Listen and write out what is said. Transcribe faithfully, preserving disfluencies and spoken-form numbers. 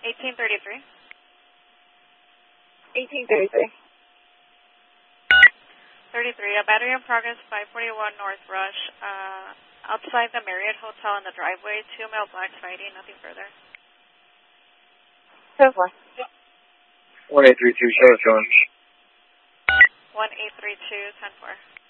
eighteen thirty-three. eighteen thirty-three. thirty-three, a battery in progress, five forty-one North Rush, uh, outside the Marriott Hotel in the driveway, two male blacks fighting, nothing further. ten four. one eight three two, show us going. one eight three two, ten four.